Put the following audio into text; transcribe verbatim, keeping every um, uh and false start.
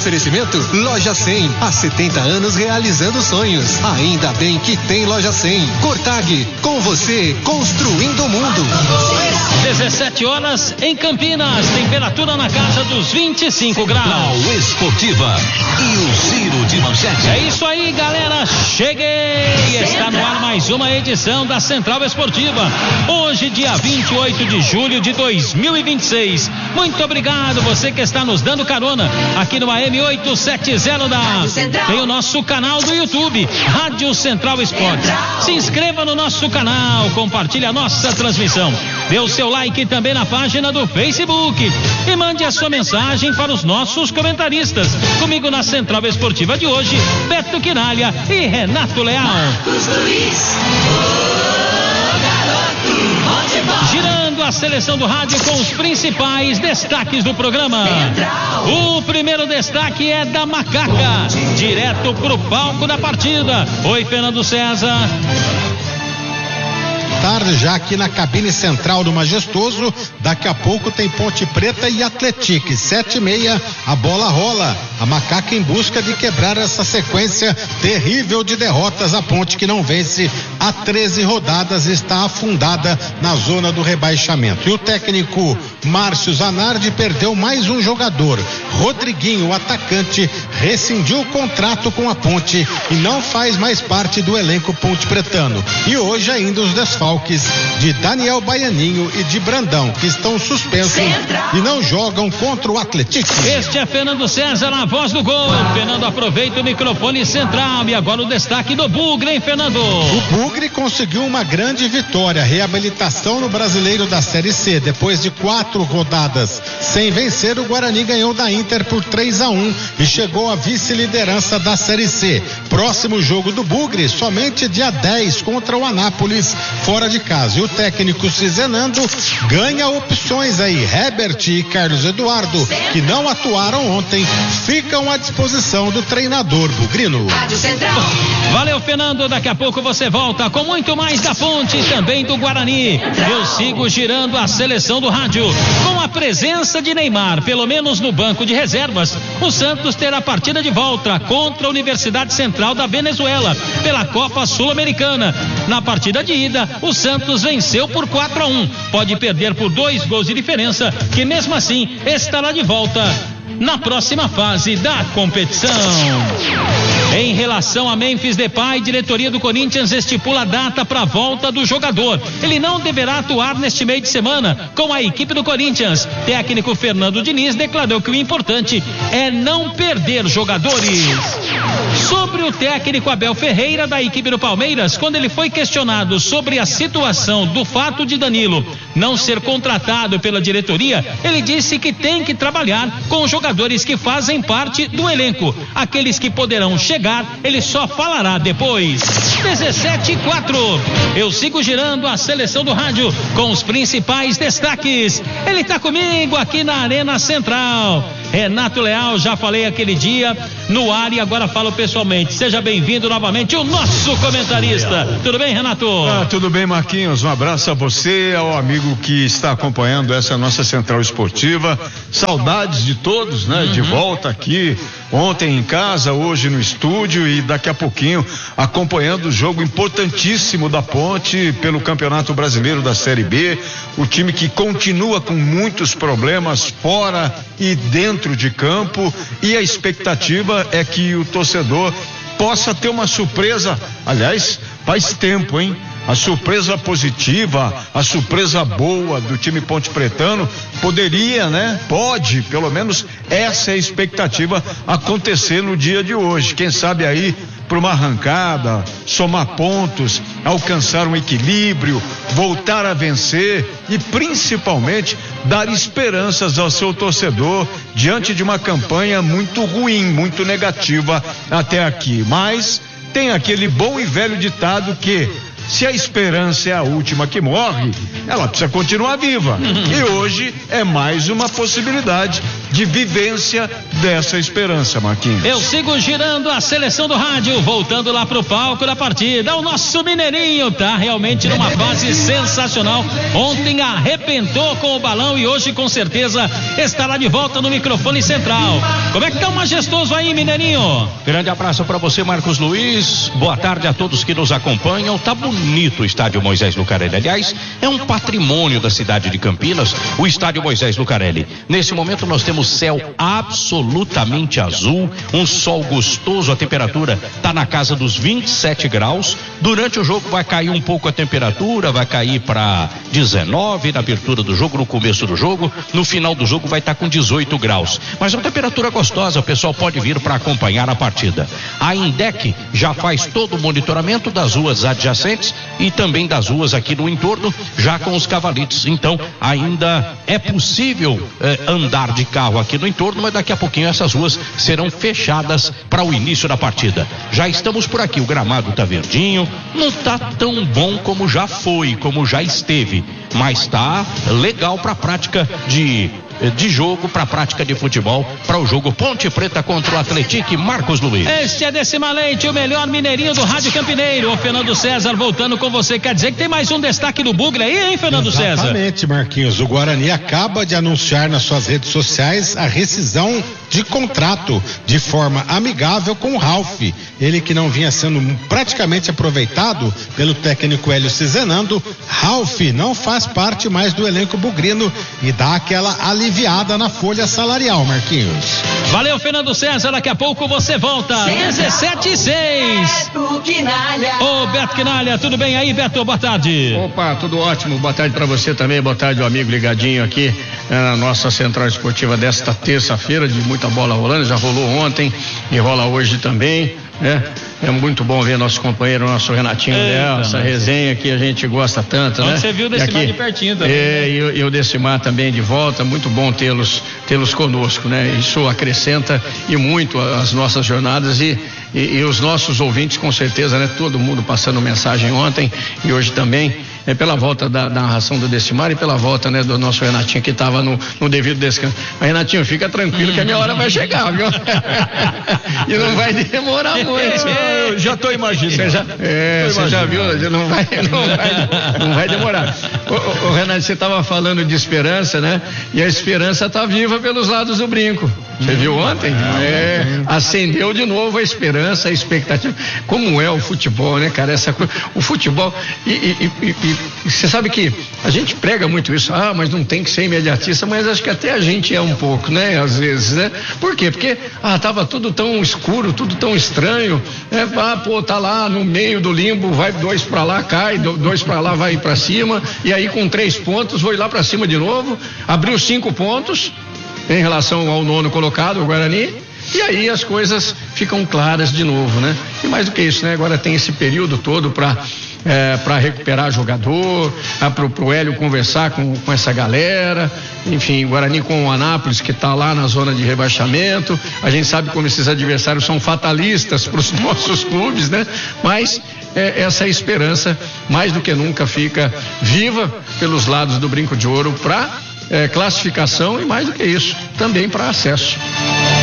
Oferecimento Loja cem, há setenta anos realizando sonhos. Ainda bem que tem Loja cem. Cortag, com você, construindo o mundo. dezessete horas em Campinas, temperatura na casa dos vinte e cinco graus. Central Esportiva e o Giro de Manchete. É isso aí, galera, cheguei! Está no ar mais uma edição da Central Esportiva. Hoje, dia vinte e oito de julho de dois mil e vinte e seis. Muito obrigado você que está nos dando carona aqui no A M oitocentos e setenta da. Tem o nosso canal do YouTube, Rádio Central Esportes. Se inscreva no nosso canal, compartilhe a nossa transmissão. Dê o seu like também na página do Facebook e mande a sua mensagem para os nossos comentaristas. Comigo na Central Esportiva de hoje, Beto Quinalha e Renato Leal. Girando a seleção do rádio com os principais destaques do programa. O primeiro destaque é da Macaca, direto pro palco da partida. Oi, Fernando César. Tarde já aqui na cabine central do Majestoso. Daqui a pouco tem Ponte Preta e Atlético, sete e meia, a bola rola. A Macaca em busca de quebrar essa sequência terrível de derrotas. A Ponte, que não vence há treze rodadas, está afundada na zona do rebaixamento. E o técnico Márcio Zanardi perdeu mais um jogador. Rodriguinho, o atacante, rescindiu o contrato com a Ponte e não faz mais parte do elenco ponte pretano. E hoje ainda os desfalques de Daniel Baianinho e de Brandão, que estão suspensos Central. E não jogam contra o Atlético. Este é Fernando César, na voz do gol. Ah. Fernando aproveita o microfone central. E agora o destaque do Bugre, hein, Fernando? O Bugre conseguiu uma grande vitória, reabilitação no Brasileiro da Série C. Depois de quatro rodadas sem vencer, o Guarani ganhou da Inter por três a um e chegou à vice-liderança da Série C. Próximo jogo do Bugre, somente dia dez, contra o Anápolis, fora de casa. E o técnico Cizenando ganha opções aí. Herbert e Carlos Eduardo, que não atuaram ontem, ficam à disposição do treinador bugrino. Valeu, Fernando. Daqui a pouco você volta com muito mais da Ponte e também do Guarani. Eu sigo girando a seleção do rádio com a presença de Neymar, pelo menos no banco de reservas. O Santos terá partida de volta contra a Universidade Central da Venezuela pela Copa Sul-Americana. Na partida de ida, o Santos venceu por quatro a um. Pode perder por dois gols de diferença, que mesmo assim estará de volta na próxima fase da competição. Em relação a Memphis Depay, diretoria do Corinthians estipula a data para a volta do jogador. Ele não deverá atuar neste meio de semana com a equipe do Corinthians. Técnico Fernando Diniz declarou que o importante é não perder jogadores. Sobre o técnico Abel Ferreira da equipe do Palmeiras, quando ele foi questionado sobre a situação do fato de Danilo não ser contratado pela diretoria, ele disse que tem que trabalhar com os jogadores que fazem parte do elenco. Aqueles que poderão chegar, ele só falará depois. dezessete e quatro. Eu sigo girando a seleção do rádio com os principais destaques. Ele está comigo aqui na Arena Central. Renato Leal, já falei aquele dia no ar e agora falo pessoalmente. Seja bem-vindo novamente, o nosso comentarista. Tudo bem, Renato? Ah, tudo bem, Marquinhos. Um abraço a você, ao amigo que está acompanhando essa nossa Central Esportiva. Saudades de todos, né? Uhum. De volta aqui, ontem em casa, hoje no estúdio e daqui a pouquinho acompanhando o jogo importantíssimo da Ponte pelo Campeonato Brasileiro da Série B. O time que continua com muitos problemas fora e dentro de campo, e a expectativa é que o torcedor possa ter uma surpresa. Aliás, faz tempo, hein? A surpresa positiva, a surpresa boa do time ponte pretano poderia, né? Pode, pelo menos essa é a expectativa, acontecer no dia de hoje. Quem sabe aí para uma arrancada, somar pontos, alcançar um equilíbrio, voltar a vencer e principalmente dar esperanças ao seu torcedor diante de uma campanha muito ruim, muito negativa até aqui. Mas tem aquele bom e velho ditado que se a esperança é a última que morre, ela precisa continuar viva. E hoje é mais uma possibilidade de vivência dessa esperança, Marquinhos. Eu sigo girando a seleção do rádio, voltando lá pro palco da partida. O nosso Mineirinho tá realmente numa fase sensacional. Ontem arrebentou com o balão e hoje com certeza estará de volta no microfone central. Como é que tá o Majestoso aí, Mineirinho? Grande abraço para você, Marcos Luiz. Boa tarde a todos que nos acompanham. Tá bonito o estádio Moisés Lucarelli. Aliás, é um patrimônio da cidade de Campinas, o estádio Moisés Lucarelli. Nesse momento nós temos céu absolutamente azul, um sol gostoso, a temperatura tá na casa dos vinte e sete graus. Durante o jogo vai cair um pouco a temperatura, vai cair para dezenove na abertura do jogo, no começo do jogo. No final do jogo vai estar com dezoito graus. Mas uma temperatura gostosa, o pessoal pode vir para acompanhar a partida. A Indec já faz todo o monitoramento das ruas adjacentes e também das ruas aqui no entorno, já com os cavaletes. Então, ainda é possível eh, andar de carro aqui no entorno, mas daqui a pouquinho essas ruas serão fechadas para o início da partida. Já estamos por aqui, o gramado tá verdinho, não tá tão bom como já foi, como já esteve, mas tá legal para a prática de de jogo, para a prática de futebol, para o jogo Ponte Preta contra o Atlético. Marcos Luiz. Este é Decima Leite, o melhor mineirinho do Rádio Campineiro. O Fernando César voltando com você. Quer dizer que tem mais um destaque do Bugre aí, hein, Fernando César? Exatamente, Marquinhos. O Guarani acaba de anunciar nas suas redes sociais a rescisão de contrato de forma amigável com o Ralf. Ele que não vinha sendo praticamente aproveitado pelo técnico Hélio Cizenando. Ralf não faz parte mais do elenco bugrino e dá aquela aliviada na folha salarial, Marquinhos. Valeu, Fernando César. Daqui a pouco você volta. dezessete e seis. Ô, Beto Quinalha, tudo bem aí, Beto? Boa tarde. Opa, tudo ótimo. Boa tarde pra você também. Boa tarde, o amigo ligadinho aqui na nossa central esportiva desta terça-feira, de muita bola rolando. Já rolou ontem e rola hoje também, né? É muito bom ver nosso companheiro, nosso Renatinho Léo, essa resenha que a gente gosta tanto, Onde né? Você viu o Decimar aqui, de pertinho também. É, e, e o Decimar também de volta, muito bom tê-los tê-los conosco, né? Isso acrescenta e muito as nossas jornadas e, e, e os nossos ouvintes, com certeza, né? Todo mundo passando mensagem ontem e hoje também. É pela volta da, da narração do Decimar e pela volta, né, do nosso Renatinho que estava no, no devido descanso. Mas, Renatinho, fica tranquilo que a minha hora vai chegar, viu? E não vai demorar muito. Eu já estou imaginando. Você já, é, você já viu? Não vai, não vai, não vai demorar. Ô, ô, ô, Renato, você estava falando de esperança, né? E a esperança está viva pelos lados do brinco. Você viu ontem? É, acendeu de novo a esperança, a expectativa. Como é o futebol, né, cara? Essa coisa, o futebol. E, e, e, e você sabe que a gente prega muito isso. Ah, mas não tem que ser imediatista, mas acho que até a gente é um pouco, né? Às vezes, né? Por quê? Porque, ah, tava tudo tão escuro, tudo tão estranho. Né? Ah, pô, tá lá no meio do limbo, vai dois pra lá, cai, dois pra lá, vai pra cima. E aí com três pontos, vou ir lá pra cima de novo. Abriu cinco pontos em relação ao nono colocado, o Guarani, e aí as coisas ficam claras de novo, né? E mais do que isso, né? Agora tem esse período todo para é, para recuperar jogador, para o Hélio conversar com, com essa galera, enfim, o Guarani com o Anápolis que está lá na zona de rebaixamento. A gente sabe como esses adversários são fatalistas para os nossos clubes, né? Mas é, essa esperança mais do que nunca fica viva pelos lados do Brinco de Ouro para É, classificação e mais do que isso, também para acesso.